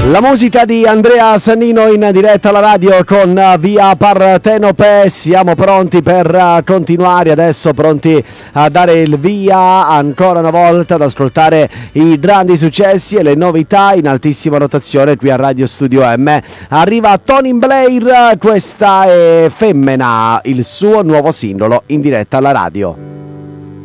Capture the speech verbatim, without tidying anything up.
La musica di Andrea Sannino in diretta alla radio con Via Partenope. Siamo pronti per continuare adesso, pronti a dare il via ancora una volta ad ascoltare i grandi successi e le novità in altissima rotazione qui a Radio Studio M. Arriva Tony Blair, questa è Femmena, il suo nuovo singolo in diretta alla radio.